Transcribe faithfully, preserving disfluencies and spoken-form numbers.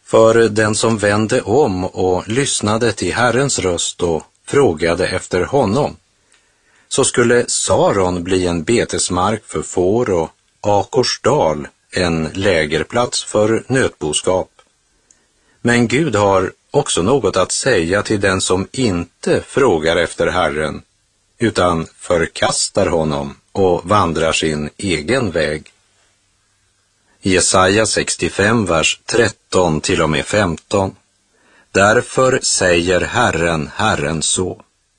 För den som vände om och lyssnade till Herrens röst och frågade efter honom, så skulle Saron bli en betesmark för får och Akorsdal en lägerplats för nötboskap. Men Gud har också något att säga till den som inte frågar efter Herren, utan förkastar honom och vandrar sin egen väg. Jesaja sextiofem, vers tretton till och med femton. Därför säger Herren, Herren så: